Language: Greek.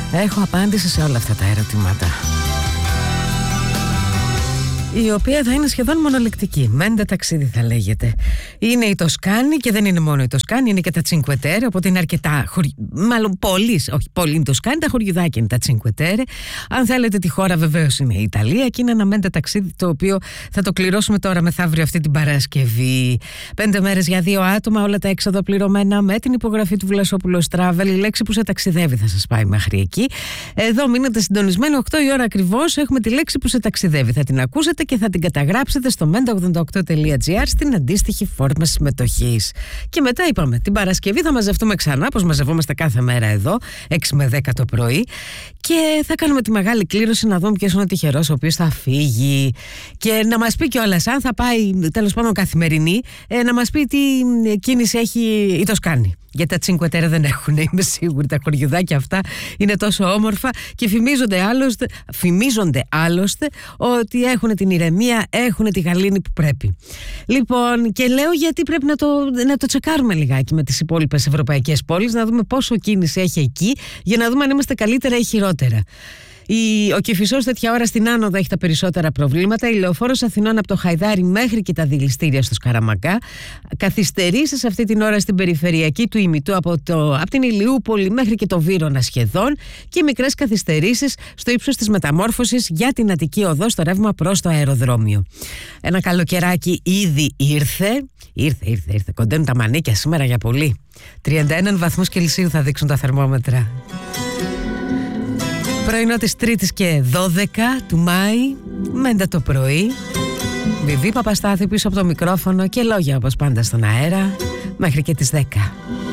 Έχω απάντηση σε όλα αυτά τα ερωτήματα, η οποία θα είναι σχεδόν μονολεκτική. Μέντε ταξίδι θα λέγεται. Είναι η Τοσκάνη και δεν είναι μόνο η Τοσκάνη, είναι και τα Τσινκουετέρε, οπότε είναι αρκετά μάλλον πόλεις, όχι πολύ είναι η Τοσκάνη, τα χωριουδάκια είναι τα Τσινκουετέρε. Αν θέλετε τη χώρα βεβαίως είναι η Ιταλία και είναι ένα μέντε ταξίδι το οποίο θα το κληρώσουμε τώρα μεθαύριο αυτή την Παρασκευή. 5 μέρες για 2 άτομα, όλα τα έξοδα πληρωμένα με την υπογραφή του Βλασόπουλος Travel. Η λέξη που σε ταξιδεύει θα σας πάει μέχρι εκεί. Εδώ μείνετε συντονισμένοι, 8 η ώρα ακριβώς έχουμε τη λέξη που σε ταξιδεύει. Θα την ακούσετε και θα την καταγράψετε στο menta88.gr στην αντίστοιχη φόρμα συμμετοχής. Και μετά είπαμε, την Παρασκευή θα μαζευτούμε ξανά, όπως μαζευόμαστε κάθε μέρα εδώ, 6 με 10 το πρωί, και θα κάνουμε τη μεγάλη κλήρωση να δούμε ποιος είναι ο τυχερός ο οποίος θα φύγει. Και να μας πει κιόλας, αν θα πάει τέλος πάντων καθημερινή, να μας πει τι κίνηση έχει η Τοσκάνη. Γιατί τα Τσινκουετέρε δεν έχουν, είμαι σίγουρη. Τα χωριουδάκια αυτά είναι τόσο όμορφα και φημίζονται άλλωστε ότι έχουν την ηρεμία, έχουν τη γαλήνη που πρέπει. Λοιπόν, και λέω γιατί πρέπει να το τσεκάρουμε λιγάκι με τις υπόλοιπες ευρωπαϊκές πόλεις, να δούμε πόσο κίνηση έχει εκεί, για να δούμε αν είμαστε καλύτερα ή χειρότερα. Ο Κηφισός τέτοια ώρα στην άνοδο έχει τα περισσότερα προβλήματα. Η Λεωφόρος Αθηνών από το Χαϊδάρι μέχρι και τα δηληστήρια στο Σκαραμακά. Καθυστερήσεις αυτή την ώρα στην περιφερειακή του ημιτού από την Ηλιούπολη μέχρι και το Βύρωνα σχεδόν. Και μικρές καθυστερήσεις στο ύψος της μεταμόρφωσης για την Αττική Οδό στο ρεύμα προς το αεροδρόμιο. Ένα καλοκαιράκι ήδη ήρθε. Ήρθε. Κοντένουν τα μανίκια σήμερα για πολύ. 31 βαθμούς Κελσίου θα δείξουν τα θερμόμετρα. Πρωινό της 3ης και 12 του Μάη, μέντα το πρωί. Βιβί Παπαστάθη πίσω από το μικρόφωνο και λόγια όπως πάντα στον αέρα μέχρι και τις 10.